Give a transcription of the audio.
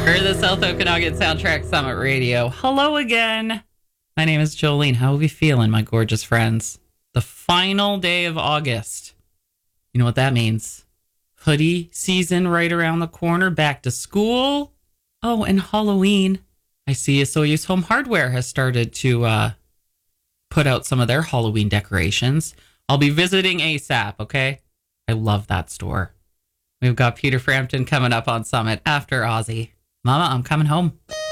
For the South Okanagan Soundtrack Summit Radio. Hello again. My name is Jolene. How are we feeling, my gorgeous friends? The final day of August. You know what that means? Hoodie season right around the corner. Back to school. Oh, and Halloween. I see Soyuz Home Hardware has started to put out some of their Halloween decorations. I'll be visiting ASAP, okay? I love that store. We've got Peter Frampton coming up on Summit after Ozzy. Mama, I'm coming home.